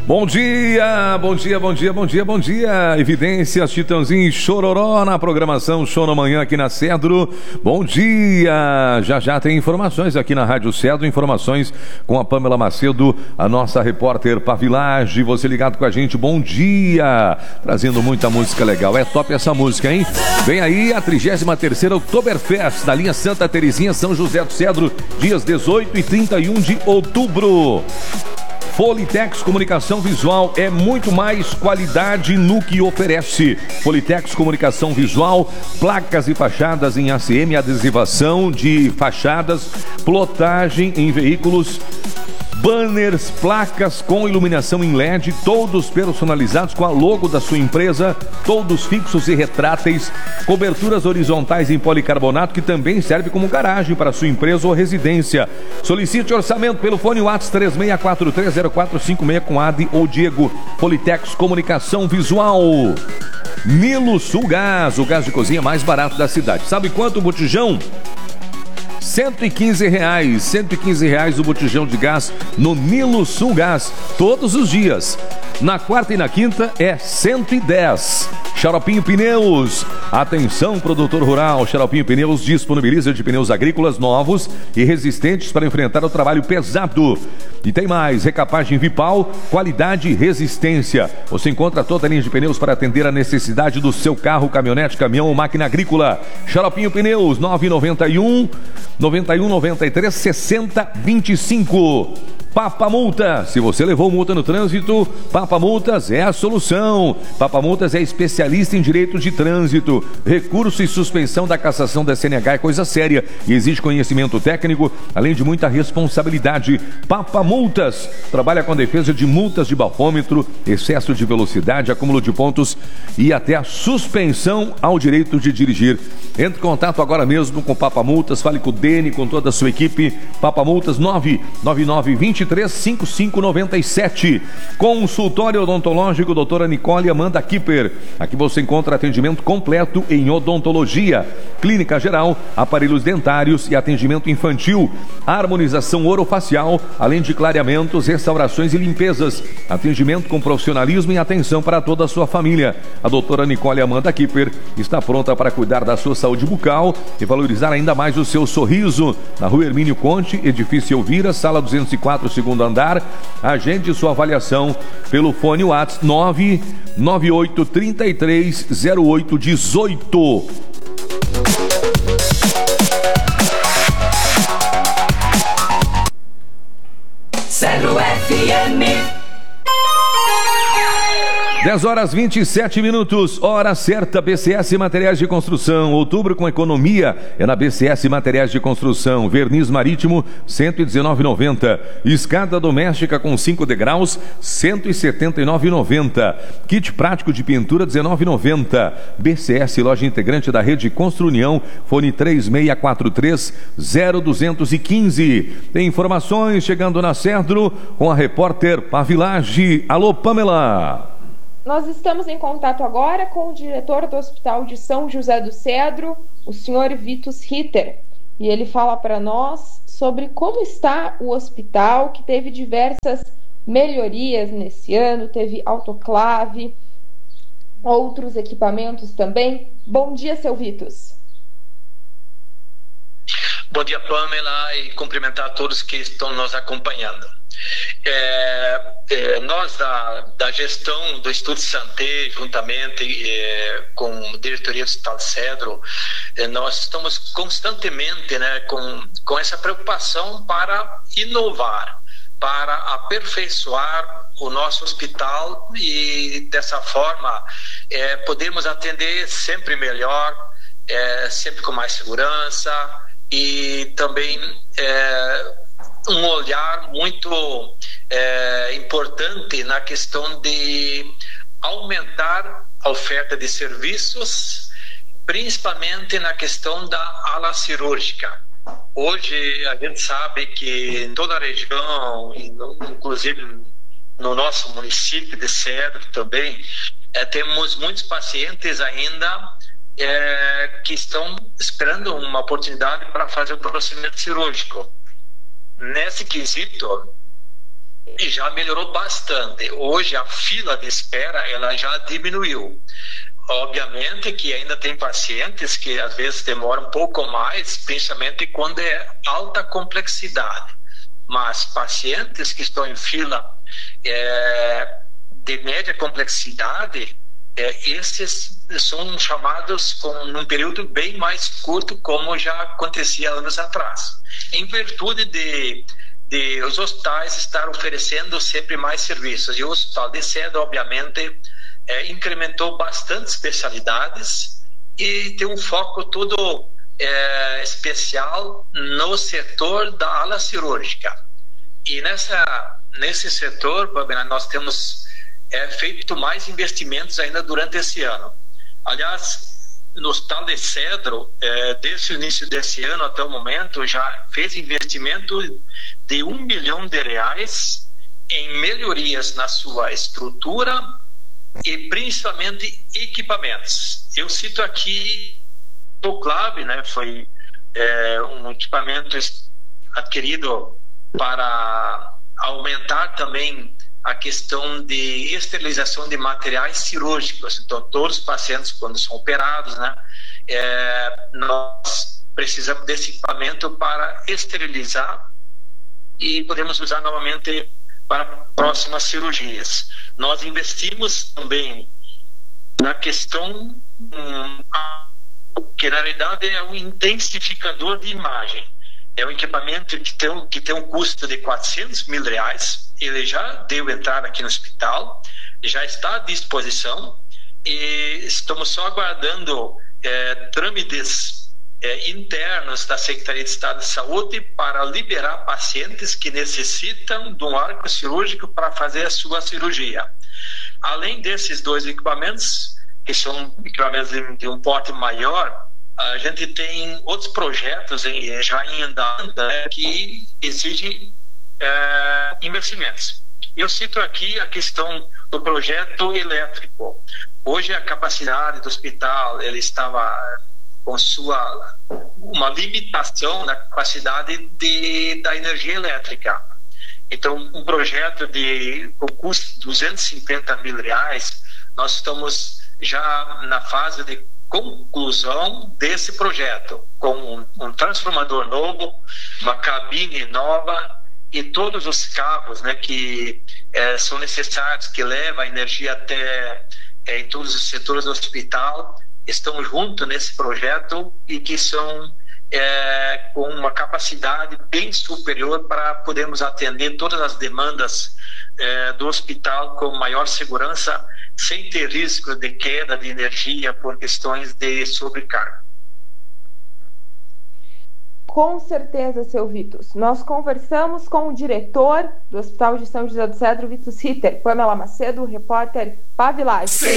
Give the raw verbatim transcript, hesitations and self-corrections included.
Bom dia, bom dia, bom dia, bom dia, bom dia. Evidências, Chitãozinho e Chororó na programação Show na Manhã aqui na Cedro. Bom dia. Já já tem informações aqui na Rádio Cedro, informações com a Pamela Macedo, a nossa repórter Pavilage. Você ligado com a gente, bom dia. Trazendo muita música legal. É top essa música, hein? Vem aí a trigésima terceira Oktoberfest da linha Santa Terezinha, São José do Cedro, dias dezoito e trinta e um de outubro. Politex Comunicação Visual é muito mais qualidade no que oferece. Politex Comunicação Visual, placas e fachadas em A C M, adesivação de fachadas, plotagem em veículos, banners, placas com iluminação em L E D, todos personalizados com a logo da sua empresa, todos fixos e retráteis, coberturas horizontais em policarbonato que também serve como garagem para sua empresa ou residência. Solicite orçamento pelo fone WhatsApp três seis quatro três zero quatro cinco seis com Adi ou Diego. Politex Comunicação Visual. Nilo Sul Gás, o gás de cozinha mais barato da cidade. Sabe quanto o botijão? cento e quinze reais, cento e quinze reais o botijão de gás no Nilo Sul Gás, todos os dias. Na quarta e na quinta é cento e dez. Xaropinho Pneus, atenção produtor rural, Xaropinho Pneus disponibiliza de pneus agrícolas novos e resistentes para enfrentar o trabalho pesado. E tem mais, recapagem Vipal, qualidade e resistência. Você encontra toda a linha de pneus para atender a necessidade do seu carro, caminhonete, caminhão ou máquina agrícola. Xaropinho Pneus, nove nove um, nove um nove três, seis zero dois cinco. Papa Multa, se você levou multa no trânsito, Papa Multas é a solução. Papa Multas é especialista em direito de trânsito. Recurso e suspensão da cassação da C N H é coisa séria e exige conhecimento técnico, além de muita responsabilidade. Papa Multas trabalha com a defesa de multas de bafômetro, excesso de velocidade, acúmulo de pontos e até a suspensão ao direito de dirigir. Entre em contato agora mesmo com Papa Multas, fale com o Dene, com toda a sua equipe. Papa Multas nove nove nove, dois três cinco cinco nove sete. Consultório odontológico doutora Nicole Amanda Kipper. Aqui você encontra atendimento completo em odontologia, clínica geral, aparelhos dentários e atendimento infantil, harmonização orofacial, além de clareamentos, restaurações e limpezas. Atendimento com profissionalismo e atenção para toda a sua família. A doutora Nicole Amanda Kipper está pronta para cuidar da sua saúde bucal e valorizar ainda mais o seu sorriso. Na rua Hermínio Conte, edifício Elvira, sala duzentos e quatro, segundo andar. Agende sua avaliação pelo fone WhatsApp nove nove oito três três zero oito um oito. Cedro F M. dez horas e vinte e sete minutos, hora certa. B C S Materiais de Construção, outubro com economia é na B C S Materiais de Construção. Verniz marítimo cento e dezenove reais e noventa centavos, escada doméstica com cinco degraus cento e setenta e nove reais e noventa centavos, kit prático de pintura dezenove reais e noventa centavos. B C S, loja integrante da rede Construnião, fone três seis quatro três zero dois um cinco. Tem informações chegando na Cedro com a repórter Pavilage. Alô, Pamela. Nós estamos em contato agora com o diretor do Hospital de São José do Cedro, o senhor Vitus Ritter, e ele fala para nós sobre como está o hospital, que teve diversas melhorias nesse ano, teve autoclave, outros equipamentos também. Bom dia, seu Vitus. Bom dia, Pamela, e cumprimentar todos que estão nos acompanhando. É, é, nós da, da gestão do Instituto Santé, juntamente é, com a diretoria do Hospital de Cedro, é, nós estamos constantemente, né, com, com essa preocupação para inovar, para aperfeiçoar o nosso hospital e dessa forma é, podermos atender sempre melhor, é, sempre com mais segurança e também é, um olhar muito é, importante na questão de aumentar a oferta de serviços, principalmente na questão da ala cirúrgica. Hoje a gente sabe que em toda a região, inclusive no nosso município de Cedro também, é, temos muitos pacientes ainda é, que estão esperando uma oportunidade para fazer o procedimento cirúrgico. Nesse quesito, e já melhorou bastante. Hoje a fila de espera ela já diminuiu. Obviamente que ainda tem pacientes que às vezes demoram um pouco mais, principalmente quando é alta complexidade. Mas pacientes que estão em fila é, de média complexidade, é, esses são chamados com um período bem mais curto, como já acontecia anos atrás. Em virtude de, de os hospitais estar oferecendo sempre mais serviços. E o Hospital de Cedro, obviamente, é, incrementou bastante especialidades e tem um foco todo é, especial no setor da ala cirúrgica. E nessa, nesse setor, nós temos é, feito mais investimentos ainda durante esse ano. Aliás, no Hospital de Cedro, é, desde o início desse ano até o momento, já fez investimento de um milhão de reais em melhorias na sua estrutura e principalmente equipamentos. Eu cito aqui o Clave, né, foi é, um equipamento adquirido para aumentar também a questão de esterilização de materiais cirúrgicos. Então, todos os pacientes, quando são operados, né, é, nós precisamos desse equipamento para esterilizar e podemos usar novamente para próximas cirurgias. Nós investimos também na questão hum, que na realidade é um intensificador de imagem. É um equipamento que tem, que tem um custo de quatrocentos mil reais. Ele já deu entrada aqui no hospital, já está à disposição e estamos só aguardando é, trâmites é, internos da Secretaria de Estado de Saúde para liberar pacientes que necessitam de um arco cirúrgico para fazer a sua cirurgia. Além desses dois equipamentos, que são equipamentos de, de um porte maior, a gente tem outros projetos em, já em andamento, né, que exigem é, investimentos. Eu cito aqui a questão do projeto elétrico. Hoje a capacidade do hospital ele estava com sua uma limitação na capacidade de, da energia elétrica. Então, um projeto de com custo de duzentos e cinquenta mil reais, nós estamos já na fase de conclusão desse projeto, com um, um transformador novo, uma cabine nova e todos os cabos, né, que é, são necessários, que levam a energia até é, em todos os setores do hospital, estão junto nesse projeto e que são é, com uma capacidade bem superior para podermos atender todas as demandas é, do hospital com maior segurança, sem ter risco de queda de energia por questões de sobrecarga. Com certeza, seu Vitus. Nós conversamos com o diretor do Hospital de São José do Cedro, Vitus Hitter. Pamela Macedo, repórter Pavilagem.